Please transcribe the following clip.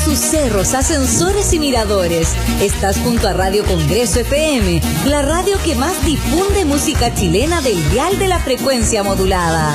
sus cerros, ascensores y miradores. Estás junto a Radio Congreso FM, la radio que más difunde música chilena del dial de la frecuencia modulada.